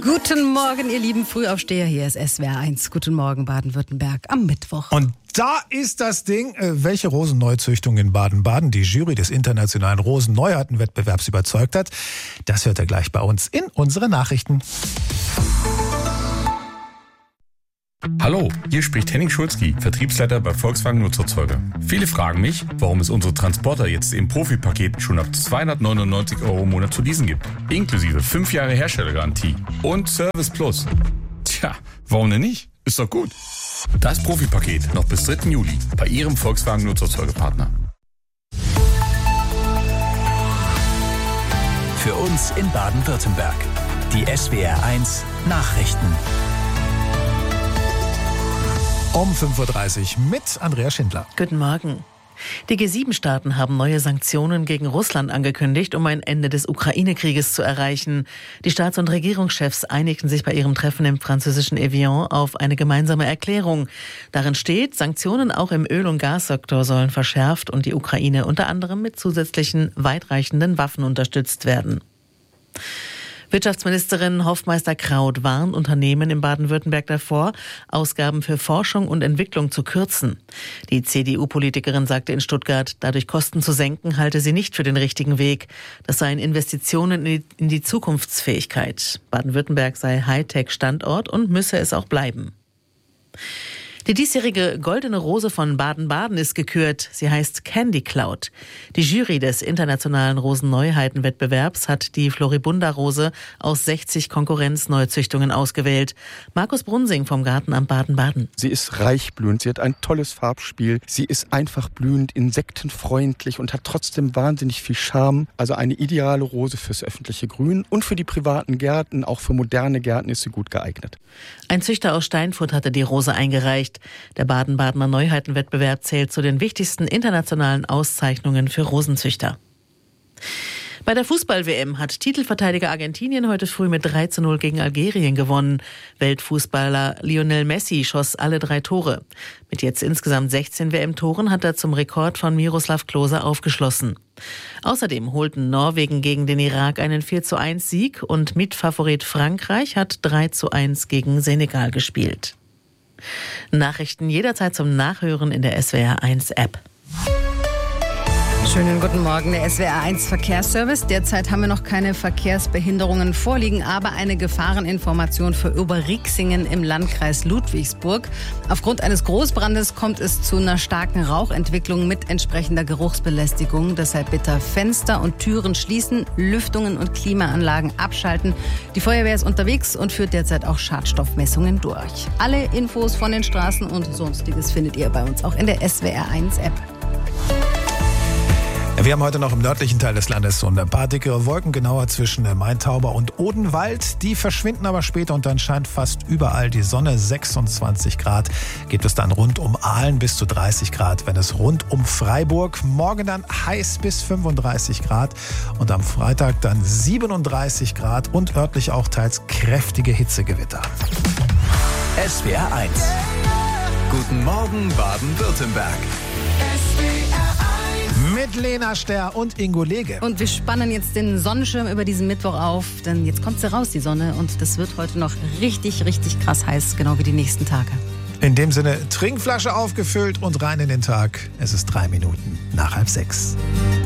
Guten Morgen, ihr lieben Frühaufsteher. Hier ist SWR 1. Guten Morgen, Baden-Württemberg am Mittwoch. Und da ist das Ding, welche Rosenneuzüchtung in Baden-Baden die Jury des internationalen Rosenneuheitenwettbewerbs überzeugt hat. Das hört ihr gleich bei uns in unsere Nachrichten. Hallo, hier spricht Henning Schulzki, Vertriebsleiter bei Volkswagen Nutzerzeuger. Viele fragen mich, warum es unsere Transporter jetzt im Profi-Paket schon ab 299 € im Monat zu leasen gibt. Inklusive 5 Jahre Herstellergarantie und Service Plus. Tja, warum denn nicht? Ist doch gut. Das Profi-Paket noch bis 3. Juli bei Ihrem Volkswagen Nutzerzeugerpartner. Für uns in Baden-Württemberg. Die SWR 1 Nachrichten. Um 5.30 Uhr mit Andrea Schindler. Guten Morgen. Die G7-Staaten haben neue Sanktionen gegen Russland angekündigt, um ein Ende des Ukraine-Krieges zu erreichen. Die Staats- und Regierungschefs einigten sich bei ihrem Treffen im französischen Evian auf eine gemeinsame Erklärung. Darin steht, Sanktionen auch im Öl- und Gassektor sollen verschärft und die Ukraine unter anderem mit zusätzlichen weitreichenden Waffen unterstützt werden. Wirtschaftsministerin Hofmeister-Kraut warnt Unternehmen in Baden-Württemberg davor, Ausgaben für Forschung und Entwicklung zu kürzen. Die CDU-Politikerin sagte in Stuttgart, dadurch Kosten zu senken, halte sie nicht für den richtigen Weg. Das seien Investitionen in die Zukunftsfähigkeit. Baden-Württemberg sei Hightech-Standort und müsse es auch bleiben. Die diesjährige Goldene Rose von Baden-Baden ist gekürt. Sie heißt Candy Cloud. Die Jury des internationalen Rosenneuheitenwettbewerbs hat die Floribunda-Rose aus 60 Konkurrenzneuzüchtungen ausgewählt. Markus Brunsing vom Gartenamt Baden-Baden. Sie ist reich blühend, sie hat ein tolles Farbspiel, sie ist einfach blühend, insektenfreundlich und hat trotzdem wahnsinnig viel Charme. Also eine ideale Rose fürs öffentliche Grün und für die privaten Gärten, auch für moderne Gärten ist sie gut geeignet. Ein Züchter aus Steinfurt hatte die Rose eingereicht. Der Baden-Badener Neuheitenwettbewerb zählt zu den wichtigsten internationalen Auszeichnungen für Rosenzüchter. Bei der Fußball-WM hat Titelverteidiger Argentinien heute früh mit 3:0 gegen Algerien gewonnen. Weltfußballer Lionel Messi schoss alle 3 Tore. Mit jetzt insgesamt 16 WM-Toren hat er zum Rekord von Miroslav Klose aufgeschlossen. Außerdem holten Norwegen gegen den Irak einen 4:1-Sieg und Mitfavorit Frankreich hat 3:1 gegen Senegal gespielt. Nachrichten jederzeit zum Nachhören in der SWR 1 App. Schönen guten Morgen, der SWR 1 Verkehrsservice. Derzeit haben wir noch keine Verkehrsbehinderungen vorliegen, aber eine Gefahreninformation für Oberriexingen im Landkreis Ludwigsburg. Aufgrund eines Großbrandes kommt es zu einer starken Rauchentwicklung mit entsprechender Geruchsbelästigung. Deshalb bitte Fenster und Türen schließen, Lüftungen und Klimaanlagen abschalten. Die Feuerwehr ist unterwegs und führt derzeit auch Schadstoffmessungen durch. Alle Infos von den Straßen und Sonstiges findet ihr bei uns auch in der SWR 1 App. Wir haben heute noch im nördlichen Teil des Landes so ein paar dickere Wolken, genauer zwischen Main-Tauber und Odenwald. Die verschwinden aber später und dann scheint fast überall die Sonne. 26 Grad gibt es dann rund um Aalen, bis zu 30 Grad, wenn es rund um Freiburg. Morgen dann heiß bis 35 Grad und am Freitag dann 37 Grad und örtlich auch teils kräftige Hitzegewitter. SWR 1. Guten Morgen Baden-Württemberg. Mit Lena Sterr und Ingo Lege. Und wir spannen jetzt den Sonnenschirm über diesen Mittwoch auf, denn jetzt kommt sie raus, die Sonne, und das wird heute noch richtig, richtig krass heiß, genau wie die nächsten Tage. In dem Sinne, Trinkflasche aufgefüllt und rein in den Tag. Es ist 3 Minuten nach 5:30.